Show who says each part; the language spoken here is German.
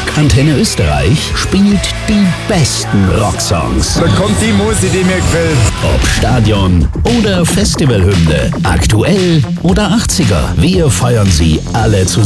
Speaker 1: Antenne Österreich spielt die besten Rocksongs.
Speaker 2: Da kommt die Musik, die mir gefällt.
Speaker 1: Ob Stadion oder Festivalhymne, aktuell oder 80er, wir feiern sie alle zusammen.